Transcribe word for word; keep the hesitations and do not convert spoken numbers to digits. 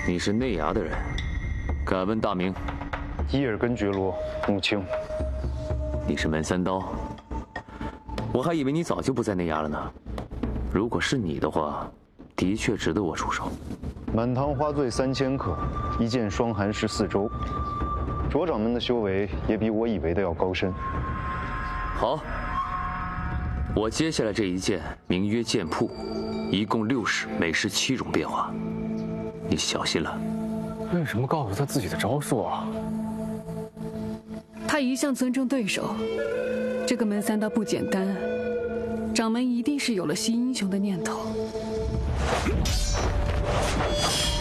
你是内衙的人，敢问大名？ 伊尔根觉罗，穆青。 你是门三刀，我还以为你早就不在内衙了呢。如果是你的话，的确值得我出手。 满堂花醉三千客，一剑霜寒十四州。卓掌门的修为也比我以为的要高深。 好，我接下来这一剑名曰剑瀑，一共六式，每式七种变化，你小心了。 为什么告诉他自己的招数啊？ 他一向尊重对手，这个门三刀不简单，掌门一定是有了新英雄的念头。